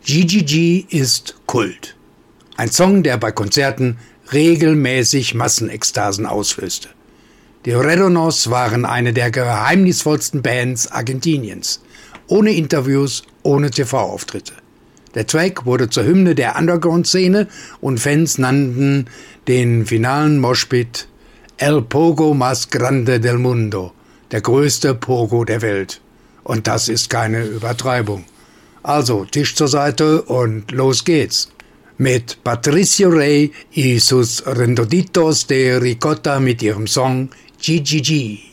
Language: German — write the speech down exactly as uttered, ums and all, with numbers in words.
G G G ist Kult. Ein Song, der bei Konzerten regelmäßig Massenekstasen auslöste. Die Redondos waren eine der geheimnisvollsten Bands Argentiniens. Ohne Interviews, ohne T V-Auftritte. Der Track wurde zur Hymne der Underground-Szene und Fans nannten den finalen Moshpit El Pogo más grande del mundo, der größte Pogo der Welt. Und das ist keine Übertreibung. Also Tisch zur Seite und los geht's. Mit Patricio Rey y sus Redonditos de Ricota mit ihrem Song G G G.